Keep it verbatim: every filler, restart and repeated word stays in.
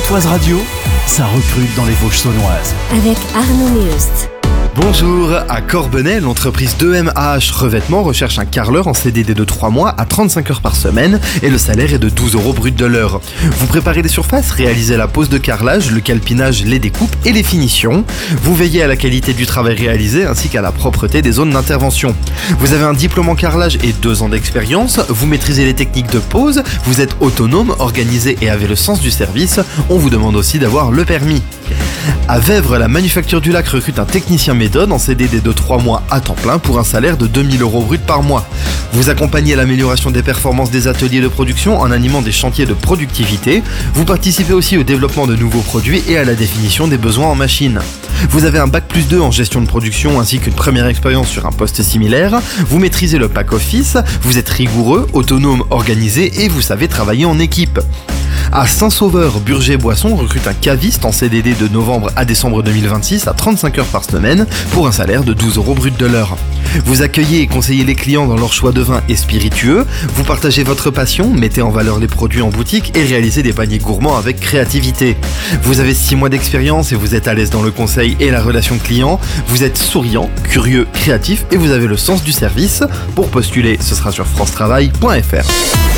Pontoise Radio, ça recrute dans les Vosges saunoises. Avec Arnaud Meust. Bonjour, à Corbenay, l'entreprise deux M H Revêtements recherche un carreleur en C D D de trois mois à trente-cinq heures par semaine et le salaire est de douze euros brut de l'heure. Vous préparez les surfaces, réalisez la pose de carrelage, le calpinage, les découpes et les finitions. Vous veillez à la qualité du travail réalisé ainsi qu'à la propreté des zones d'intervention. Vous avez un diplôme en carrelage et deux ans d'expérience, vous maîtrisez les techniques de pose, vous êtes autonome, organisé et avez le sens du service. On vous demande aussi d'avoir le permis. À Vèvres, la Manufacture du Lac recrute un technicien méthode en C D D de trois mois à temps plein pour un salaire de deux mille euros brut par mois. Vous accompagnez l'amélioration des performances des ateliers de production en animant des chantiers de productivité. Vous participez aussi au développement de nouveaux produits et à la définition des besoins en machine. Vous avez un bac plus deux en gestion de production ainsi qu'une première expérience sur un poste similaire. Vous maîtrisez le pack office, vous êtes rigoureux, autonome, organisé et vous savez travailler en équipe. À Saint-Sauveur, Burger-Boisson recrute un caviste en C D D de novembre à décembre deux mille vingt-six à trente-cinq heures par semaine pour un salaire de douze euros brut de l'heure. Vous accueillez et conseillez les clients dans leur choix de vins et spiritueux, vous partagez votre passion, mettez en valeur les produits en boutique et réalisez des paniers gourmands avec créativité. Vous avez six mois d'expérience et vous êtes à l'aise dans le conseil et la relation client, vous êtes souriant, curieux, créatif et vous avez le sens du service. Pour postuler, ce sera sur france travail point f r.